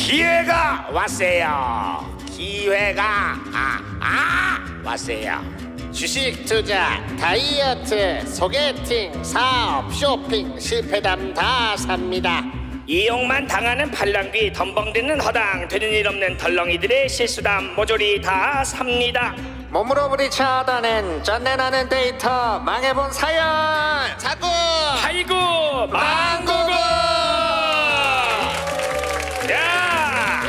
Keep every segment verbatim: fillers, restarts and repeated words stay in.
기회가 왔어요. 기회가 아, 아 왔어요. 주식 투자, 다이어트, 소개팅, 사업, 쇼핑, 실패담 다 삽니다. 이용만 당하는 팔랑귀, 덤벙대는 허당, 되는 일 없는 덜렁이들의 실수담 모조리 다 삽니다. 몸으로 부딪혀다낸 쩐내나는 데이터, 망해본 사연 자꾸 아이고 망고고. 야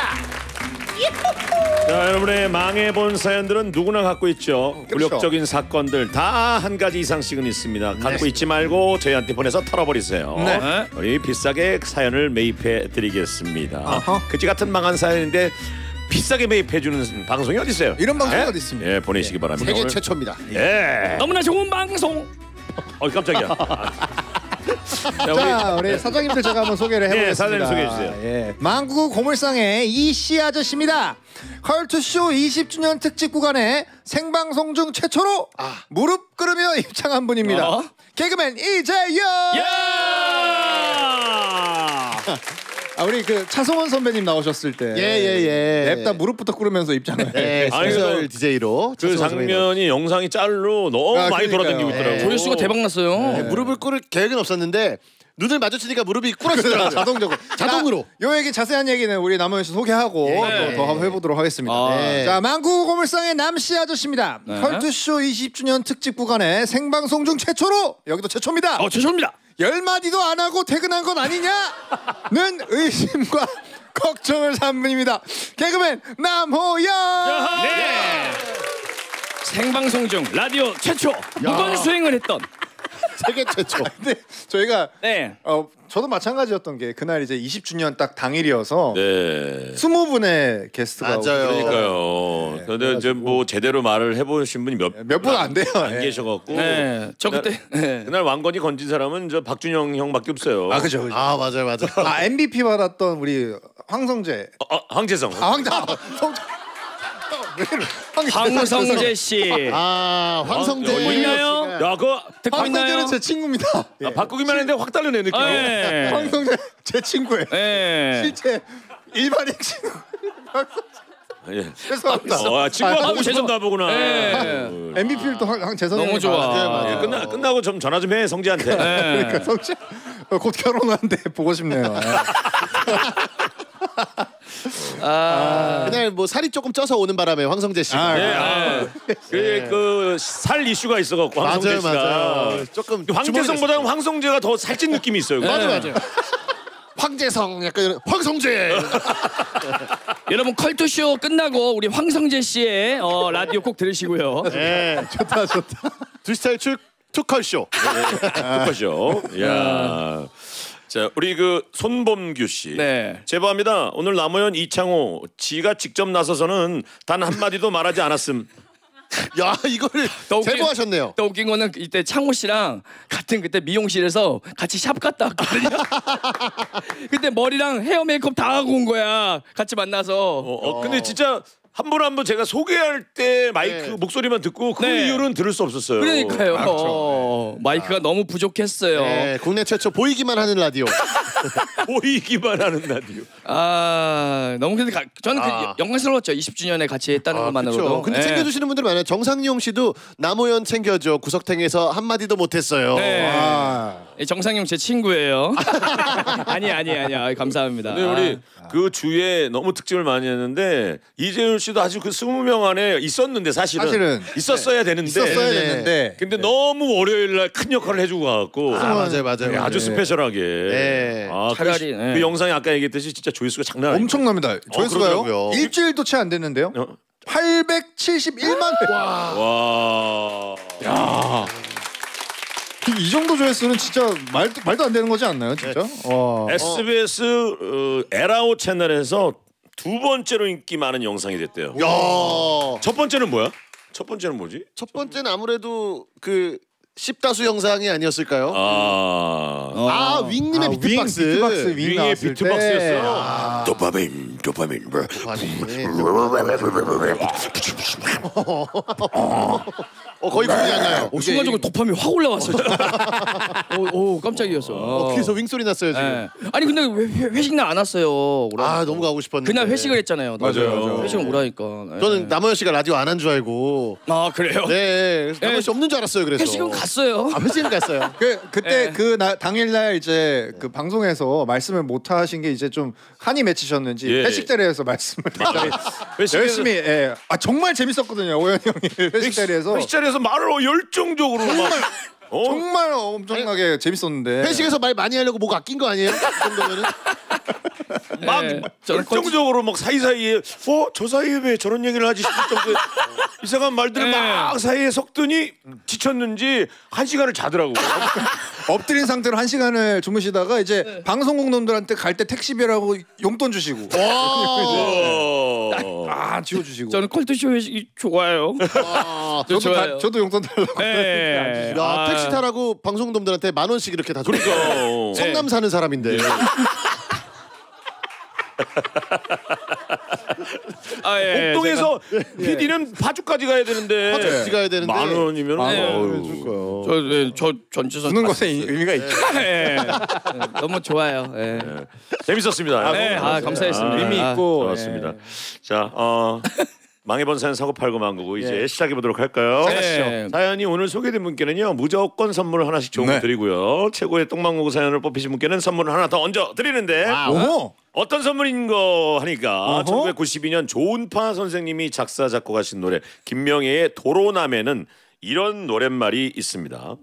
자, 여러분의 망해본 사연들은 누구나 갖고 있죠. 그렇죠. 굴욕적인 사건들 다 한 가지 이상씩은 있습니다. 갖고 네. 있지 말고 저희한테 보내서 털어버리세요. 네. 우리 비싸게 사연을 매입해 드리겠습니다. 어허. 그지 같은 망한 사연인데 비싸게 매입해주는 방송이 어디 있어요? 이런 방송이 네? 어디 있습니다. 예, 보내시기 바랍니다. 세계 오늘- 최초입니다. 예. 너무나 좋은 방송. 어, 깜짝이야. 자, 우리 자, 우리 사장님들 제가 한번 소개를 해보겠습니다. 네, 사장님 소개해 주세요. 예. 망구 고물상의 이씨 아저씨입니다. 컬투쇼 이십 주년 특집 구간에 생방송 중 최초로 무릎 꿇으며 입장한 분입니다. 어? 개그맨 이재영. 아, 우리 그 차성원 선배님 나오셨을 때, 예예예. 냅다 무릎부터 꿇으면서 입장을. 네, 아니, 스페셜 그- 디제이로 그 장면이 영상이 짤로 너무 아, 많이 그러니까요. 돌아다니고 있더라고요. 예. 조회수가 대박 났어요. 네, 무릎을 꿇을 계획은 없었는데 눈을 마주치니까 무릎이 꿇어지더라고요. 자동적으로. 자동으로. 자, 요 얘기 자세한 얘기는 우리 남은 씨 소개하고 네. 또 더 한번 해보도록 하겠습니다. 아. 네. 자, 망구 고물상의 남씨 아저씨입니다. 네. 컬투쇼 이십 주년 특집 구간에 생방송 중 최초로, 여기도 최초입니다. 어 죄송합니다. 열 마디도 안 하고 퇴근한 건 아니냐는 의심과 걱정을 산 분입니다. 개그맨 남호영. 네. 생방송 중 라디오 최초 무건 수행을 했던. 세계 최초. 근데 저희가 네. 어 저도 마찬가지였던 게 그날 이제 이십 주년 딱 당일이어서 네. 스무 분의 게스트가 맞아요. 오고 그러니까요. 근데 이제 뭐 제대로 말을 해보신 분이 몇 몇 분 안 돼요. 안 예. 계셔갖고. 네. 저 그때 네. 그날 왕건이 건진 사람은 저 박준영 형밖에 없어요. 아 그죠. 그죠. 아 맞아요 맞아요. 아 엠브이피 받았던 우리 황성재. 어, 어, 황재성. 아 황자. 성재. 황성재 씨. 아 황성재. 어, 듣고 있나요? 씨가- 야, 그거 듣고 있나요? 황성재는 제 친구입니다. 예. 아, 바꾸기만 했는데 확 달려내 느낌. 네. 황성재 제 친구예요. 네. 실제 일반인 친구. 예. 죄송합니다. 어, 아, 친구가 아, 보고 죄송- 싶었나 보구나. 네. 어. 엠브이피를 또 황재성 너무 좋아. 맞아요, 맞아요. 예, 끝나 끝나고 좀 전화 좀 해 성재한테. 네. 그러니까 성재 어, 곧 결혼하는데 보고 싶네요. 아. 그날 뭐 살이 조금 쪄서 오는 바람에 황성재 씨가. 아, 예, 아, 그그살 이슈가 있어갖고 황성재 맞아요 씨가. 맞아요. 조금 황재성보다는 황성재가 더 살찐 느낌이 있어요. 맞아요 맞아요. 황재성 약간 이런 황성재. 여러분 컬투쇼 끝나고 우리 황성재 씨의 어, 라디오 꼭 들으시고요. 네. 좋다 좋다. 두 스타일 출 투컬 쇼. 똑같죠. 야. 자, 우리 그 손범규 씨. 네. 제보합니다. 오늘 남호연 이창호 지가 직접 나서서는 단 한마디도 말하지 않았음. 야 이거를 더 웃긴- 제보하셨네요. 또 웃긴 거는 이때 창호 씨랑 같은 그때 미용실에서 같이 샵 갔다 왔거든요. 그때 머리랑 헤어 메이크업 다 하고 온 거야. 같이 만나서. 어, 어, 근데 진짜 한 번 한 번 제가 소개할 때 마이크 네. 목소리만 듣고 그 네. 이후로는 들을 수 없었어요. 그러니까요. 아, 그렇죠. 어, 마이크가 너무 부족했어요. 네, 국내 최초 보이기만 하는 라디오. 보이기만 하는 라디오. 아 너무 근데 가, 저는 아. 그 영광스러웠죠. 이십 주년에 같이 했다는 아, 것만으로도. 그렇죠. 근데 네. 챙겨주시는 분들 많아요. 정상용 씨도 남호연 챙겨줘 구석탱에서 한 마디도 못했어요. 네. 아, 예, 정상용 제 친구예요. 아니 아니 아니 아, 감사합니다. 근데 우리 그 주에 너무 특집을 많이 했는데 이재율 씨도 아주 그 스무 명 안에 있었는데 사실은, 사실은 있었어야 되는데 있었어야 네. 됐는데. 근데 너무 월요일 날 큰 역할을 해주고 가갖고 아 맞아요 맞아요. 네, 아주 네. 스페셜하게. 네. 아, 차라리, 그, 네. 그 영상이 아까 얘기했듯이 진짜 조회수가 장난 아니에요. 엄청납니다. 조회수가요? 그러더라고요. 일주일도 채 안 됐는데요. 어? 팔백칠십일만 회. 와. 이 정도 조회수는 진짜 말도 말도 안 되는 거지 않나요, 진짜? 와. 에스비에스 어, 에라오 채널에서 두 번째로 인기 많은 영상이 됐대요. 야. 첫 번째는 뭐야? 첫 번째는 뭐지? 첫 번째는 아무래도 그 십다수 영상이 아니었을까요? 아, 아, 윙님의 아, 비트박스. 윙, 비트박스 윙 윙의 나왔을 비트박스였어요. 때. 아, 도파민, 도파민. 어, 거의 구분이 안 나요. 어, 순간적으로 도파민이 확 올라왔어. 오, 오 깜짝이었어. 어, 귀에서 윙 소리 났어요 지금. 예. 아니 근데 왜 회- 회식 날 안 왔어요? 오라니까. 아, 너무 가고 싶었는데. 그날 회식을 했잖아요. 맞아요, 맞아요. 회식을 오라니까. 예. 저는 남호연 씨가 라디오 안 한 줄 알고. 아 그래요? 네, 남호연 씨 없는 줄 알았어요. 그래서. 회식은 갔어요. 아, 회식은 갔어요. 그 그때 예. 그 나, 당일날 이제 그 방송에서 말씀을 못 하신 게 이제 좀 한이 맺히셨는지 예. 회식 자리에서 말씀을 굉장히 회식에서- 열심히 예. 아 정말 재밌었거든요 오현이 형이 회식 자리에서 회식 자리에서 말을 열정적으로 막. 어? 정말 엄청나게 재밌었는데 회식에서 말 많이 하려고 목 아낀 거 아니에요? 그 정도면은. 막 예. 저는 열정적으로 막 사이사이에 어? 저 사이에 왜 저런 얘기를 하지 싶을 정도의 이상한 말들을 예. 막 사이에 섞더니 지쳤는지 한 시간을 자더라고. 엎드린 상태로 한 시간을 주무시다가 이제 네. 방송국 놈들한테 갈 때 택시비라고 용돈 주시고 어. 아 지워주시고 저는 컬투쇼 회식이 좋아요. 아, 저 저도 좋아요. 다, 저도 용돈 달라고 예. 야, 아, 택시 타라고 방송놈들한테 만 원씩 이렇게 다 줘. 그러니까. 성남 사는 사람인데. 아, 예, 복동에서 피디는 파주까지 가야 되는데 파주까지 가야 되는데. 만 원이면 만 네. 원을 줄 거예요. 저, 예, 저 전체에서 주는 것에 의- 의미가 있죠. 예. 너무 좋아요. 예. 재밌었습니다. 네, 아, 감사했습니다. 의미 아, 있고 좋았습니다. 자, 어, 망해본 사연 사고 팔고 만거고 이제 시작해 보도록 할까요? 네. 사연이 오늘 소개된 분께는요 무조건 선물 하나씩 좋은 거 네. 드리고요. 최고의 똥망구구 사연을 뽑히신 분께는 선물을 하나 더 얹어 드리는데 오 어떤 선물인 거 하니까 어허. 천구백구십이 년 조은파 선생님이 작사 작곡하신 노래 김명애의 도로남에는 이런 노랫말이 있습니다.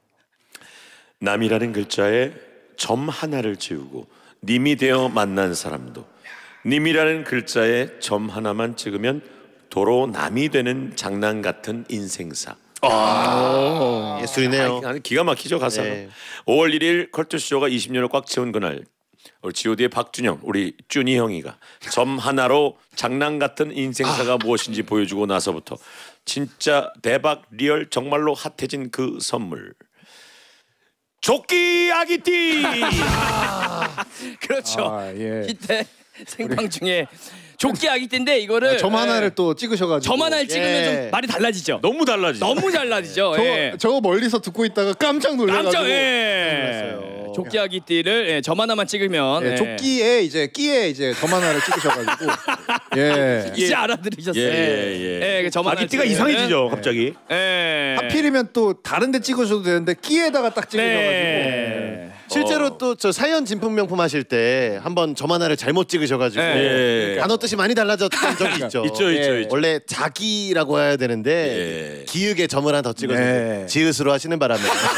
남이라는 글자에 점 하나를 지우고 님이 되어 만난 사람도 님이라는 글자에 점 하나만 찍으면 도로 남이 되는 장난 같은 인생사. 예술이네요. 아니, 기가 막히죠 가사가. 네. 오월 일일 컬투쇼가 이십 년을 꽉 채운 그날 우리 지오디의 박준영 우리 쭈니 형이가 점 하나로 장난 같은 인생사가 무엇인지 보여주고 나서부터 진짜 대박 리얼 정말로 핫해진 그 선물 조끼 아기띠. 그렇죠. 아, 예. 이때 생방 중에 조끼 아기 때인데 이거를 점 하나를 예, 또 찍으셔가지고 점 하나를 찍으면 예. 좀 말이 달라지죠. 너무 달라지죠. 너무 달라지죠. 저, 예. 저 멀리서 듣고 있다가 깜짝 놀라가지고 깜짝 예. 조끼 아기띠를 예, 점 하나만 찍으면 예, 예. 조끼에 이제 끼에 이제 점 하나를 찍으셔가지고 예. 이제 알아들으셨어요. 예, 예, 예. 그 점 하나 아기띠가 찍으면은- 이상해지죠 갑자기. 예. 하필이면 또 다른데 찍으셔도 되는데 끼에다가 딱 찍으셔가지고 네. 실제로 또 저 사연 진품 명품 하실 때 한번 점 하나를 잘못 찍으셔가지고 예. 단어 뜻이 많이 달라졌던 적이 있죠. 있죠, 있죠, 있죠. 원래 자기라고 해야 되는데 예. 기역에 점을 하나 더 찍어서 네. 지읒으로 하시는 바람에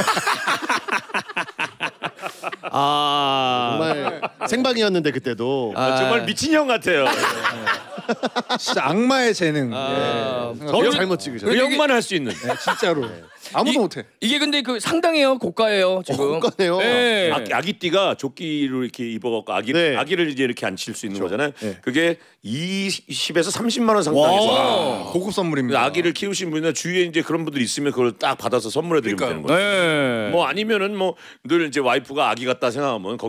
아. 정말 생방이었는데 그때도 아. 정말 미친 형 같아요. 진짜 악마의 재능 아. 예. 점을 저는- 잘못 찍으셨어요. 그 형만 할 수 있는. 네, 진짜로 아무도 이- 못해. 이게 근데 그 상당해요. 고가예요 지금. 고가네요. 예. 아, 아기띠가 조끼로 이렇게 입어갖고 아기 네. 아기를 이제 이렇게 앉힐 수 있는 거잖아요. 네. 그게 이십에서 삼십만 원 상당해서 와. 고급 선물입니다. 아기를 키우신 분이나 주위에 이제 그런 분들 있으면 그걸 딱 받아서 선물해 드리면 되는 거예요. 네. 뭐 아니면은 뭐 늘 이제 와이프가 아기 같다 생각하면